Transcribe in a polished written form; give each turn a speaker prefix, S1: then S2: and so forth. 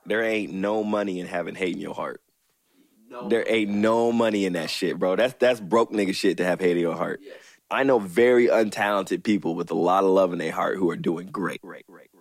S1: There ain't no money in having hate in your heart. There ain't no money in that shit, bro. That's broke nigga shit to have hate in your heart. I know very untalented people with a lot of love in their heart who are doing great.